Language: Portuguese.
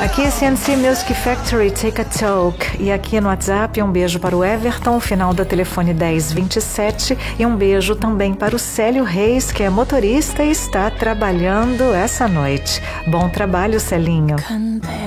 Aqui é CNC Music Factory, Take a Talk. E aqui no WhatsApp, um beijo para o Everton, final do telefone 1027. E um beijo também para o Célio Reis, que é motorista e está trabalhando essa noite. Bom trabalho, Celinho.